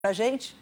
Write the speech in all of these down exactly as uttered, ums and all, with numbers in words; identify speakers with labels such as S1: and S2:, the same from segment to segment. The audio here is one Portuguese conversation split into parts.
S1: Pra gente.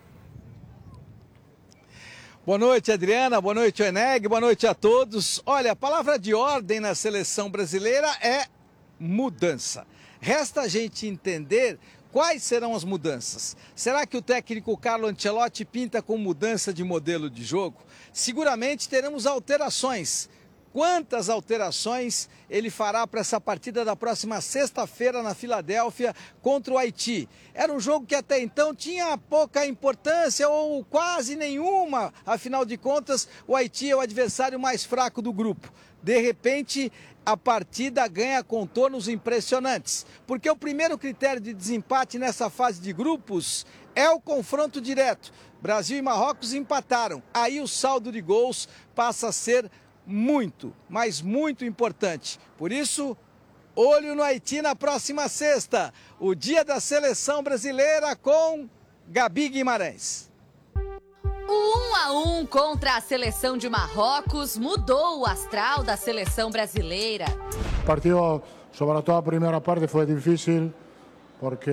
S2: Boa noite, Adriana. Boa noite, Eneg. Boa noite a todos. Olha, a palavra de ordem na seleção brasileira é mudança. Resta a gente entender quais serão as mudanças. Será que o técnico Carlo Ancelotti pinta com mudança de modelo de jogo? Seguramente teremos alterações. Quantas alterações ele fará para essa partida da próxima sexta-feira na Filadélfia contra o Haiti? Era um jogo que até então tinha pouca importância ou quase nenhuma. Afinal de contas, o Haiti é o adversário mais fraco do grupo. De repente, a partida ganha contornos impressionantes. Porque o primeiro critério de desempate nessa fase de grupos é o confronto direto. Brasil e Marrocos empataram. Aí o saldo de gols passa a ser muito, mas muito importante. Por isso, olho no Haiti na próxima sexta, o dia da seleção brasileira com Gabi Guimarães.
S3: O um a um contra a seleção de Marrocos mudou o astral da seleção brasileira.
S4: O partido, sobretudo a primeira parte, foi difícil, porque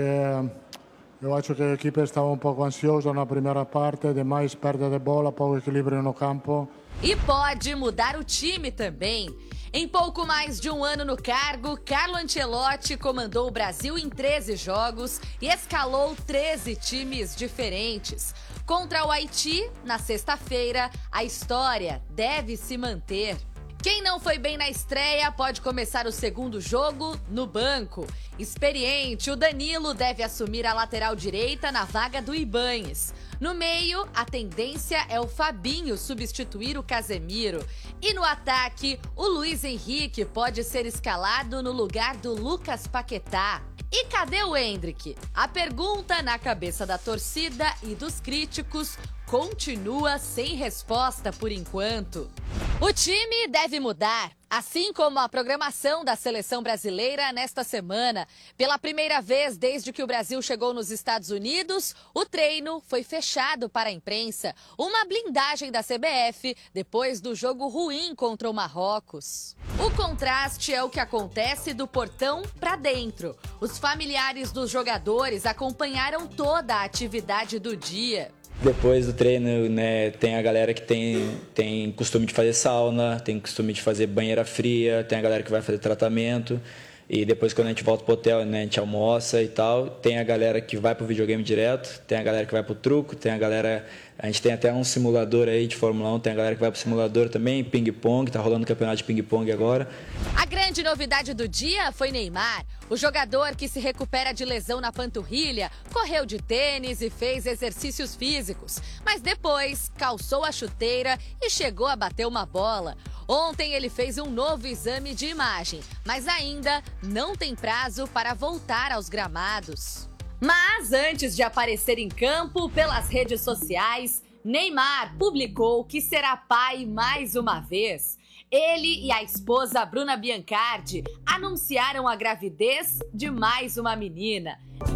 S4: eu acho que a equipe estava um pouco ansiosa na primeira parte, demais perda de bola, pouco equilíbrio no campo.
S3: E pode mudar o time também. Em pouco mais de um ano no cargo, Carlo Ancelotti comandou o Brasil em treze jogos e escalou treze times diferentes. Contra o Haiti, na sexta-feira, a história deve se manter. Quem não foi bem na estreia pode começar o segundo jogo no banco. Experiente, o Danilo deve assumir a lateral direita na vaga do Ibañez. No meio, a tendência é o Fabinho substituir o Casemiro. E no ataque, o Luiz Henrique pode ser escalado no lugar do Lucas Paquetá. E cadê o Endrick? A pergunta na cabeça da torcida e dos críticos continua sem resposta por enquanto. O time deve mudar, assim como a programação da seleção brasileira nesta semana. Pela primeira vez desde que o Brasil chegou nos Estados Unidos, o treino foi fechado para a imprensa. Uma blindagem da C B F depois do jogo ruim contra o Marrocos. O contraste é o que acontece do portão para dentro. Os familiares dos jogadores acompanharam toda a atividade do dia.
S5: Depois do treino, né, tem a galera que tem, tem costume de fazer sauna, tem costume de fazer banheira fria, tem a galera que vai fazer tratamento. E depois, quando a gente volta pro hotel, né, a gente almoça e tal. Tem a galera que vai pro videogame direto, tem a galera que vai pro truco, tem a galera... A gente tem até um simulador aí de Fórmula um, tem a galera que vai pro simulador também, ping-pong, tá rolando o campeonato de ping-pong agora.
S3: A grande novidade do dia foi Neymar. O jogador que se recupera de lesão na panturrilha, correu de tênis e fez exercícios físicos. Mas depois calçou a chuteira e chegou a bater uma bola. Ontem ele fez um novo exame de imagem, mas ainda não tem prazo para voltar aos gramados. Mas antes de aparecer em campo pelas redes sociais, Neymar publicou que será pai mais uma vez. Ele e a esposa Bruna Biancardi anunciaram a gravidez de mais uma menina.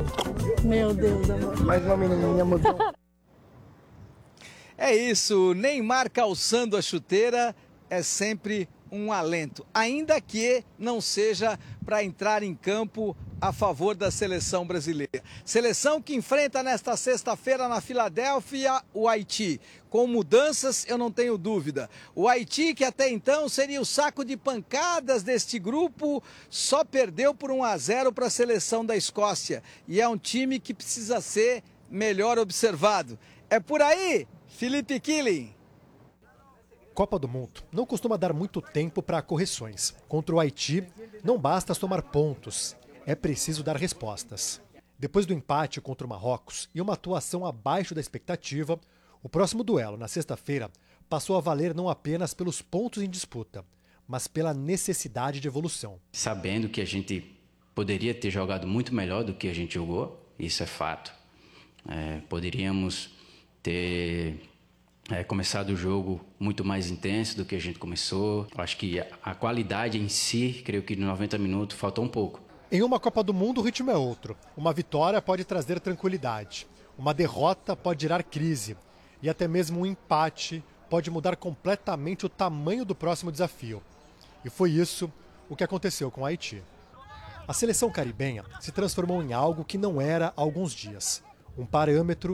S1: Meu Deus, amor.
S4: Mais uma menininha mudou.
S2: É isso, Neymar calçando a chuteira é sempre um alento, ainda que não seja para entrar em campo a favor da seleção brasileira. Seleção que enfrenta nesta sexta-feira na Filadélfia o Haiti. Com mudanças, eu não tenho dúvida. O Haiti, que até então seria o saco de pancadas deste grupo, só perdeu por um a zero para a seleção da Escócia. E é um time que precisa ser melhor observado. É por aí, Felipe Killing.
S6: Copa do Mundo não costuma dar muito tempo para correções. Contra o Haiti, não basta somar pontos, é preciso dar respostas. Depois do empate contra o Marrocos e uma atuação abaixo da expectativa, o próximo duelo, na sexta-feira, passou a valer não apenas pelos pontos em disputa, mas pela necessidade de evolução.
S7: Sabendo que a gente poderia ter jogado muito melhor do que a gente jogou, isso é fato. É, poderíamos ter... É, começado o jogo muito mais intenso do que a gente começou. Acho que a, a qualidade em si, creio que nos noventa minutos faltou um pouco.
S6: Em uma Copa do Mundo o ritmo é outro. Uma vitória pode trazer tranquilidade. Uma derrota pode gerar crise. E até mesmo um empate pode mudar completamente o tamanho do próximo desafio. E foi isso o que aconteceu com o Haiti. A seleção caribenha se transformou em algo que não era há alguns dias. um parâmetro